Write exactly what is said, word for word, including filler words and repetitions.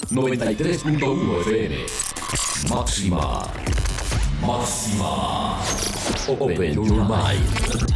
noventa y tres punto uno F M. Máxima. Máxima. Open your mind.